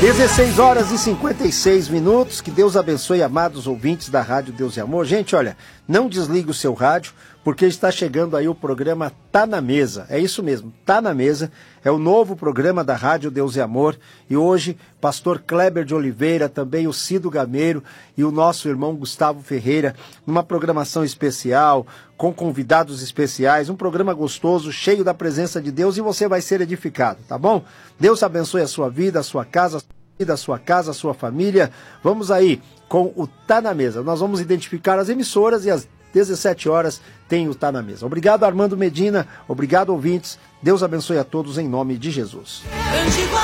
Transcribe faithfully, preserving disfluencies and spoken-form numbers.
dezesseis horas e cinquenta e seis minutos, que Deus abençoe, amados ouvintes da Rádio Deus e Amor. Gente, olha, não desligue o seu rádio, porque está chegando aí o programa Tá na Mesa. É isso mesmo, Tá na Mesa, é o novo programa da Rádio Deus e Amor. E hoje, pastor Kleber de Oliveira, também o Cido Gameiro e o nosso irmão Gustavo Ferreira, numa programação especial, com convidados especiais, um programa gostoso, cheio da presença de Deus, e você vai ser edificado, tá bom? Deus abençoe a sua vida, a sua casa, da sua casa, a sua família. Vamos aí com o Tá na Mesa. Nós vamos identificar as emissoras e às dezessete horas tem o Tá na Mesa. Obrigado, Armando Medina. Obrigado, ouvintes. Deus abençoe a todos em nome de Jesus.